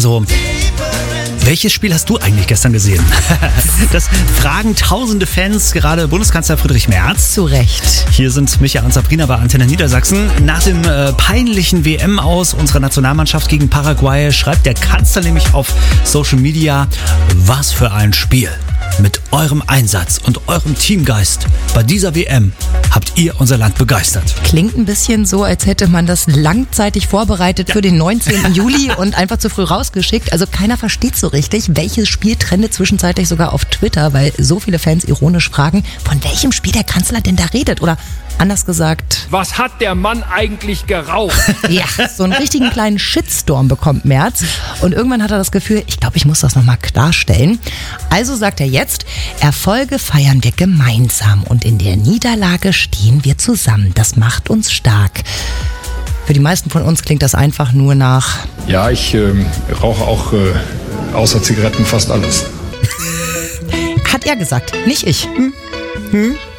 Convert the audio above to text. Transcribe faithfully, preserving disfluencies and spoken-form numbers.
Also, welches Spiel hast du eigentlich gestern gesehen? Das fragen tausende Fans, gerade Bundeskanzler Friedrich Merz. Zu Recht. Hier sind Micha und Sabrina bei Antenne Niedersachsen. Nach dem äh, peinlichen W M-Aus unserer Nationalmannschaft gegen Paraguay schreibt der Kanzler nämlich auf Social Media: Was für ein Spiel. Mit eurem Einsatz und eurem Teamgeist bei dieser W M habt ihr unser Land begeistert. Klingt ein bisschen so, als hätte man das langzeitig vorbereitet ja. für den neunzehnten Juli und einfach zu früh rausgeschickt. Also keiner versteht so richtig, welches Spiel trendet zwischenzeitlich sogar auf Twitter, weil so viele Fans ironisch fragen, von welchem Spiel der Kanzler denn da redet. Oder anders gesagt, was hat der Mann eigentlich geraucht? Ja, so einen richtigen kleinen Shitstorm bekommt Merz. Und irgendwann hat er das Gefühl, ich glaube, ich muss das nochmal klarstellen. Also sagt er jetzt, Erfolge feiern wir gemeinsam und in der Niederlage stehen wir zusammen. Das macht uns stark. Für die meisten von uns klingt das einfach nur nach... Ja, ich ähm, rauche auch äh, außer Zigaretten fast alles. Hat er gesagt, nicht ich. Hm? Hm?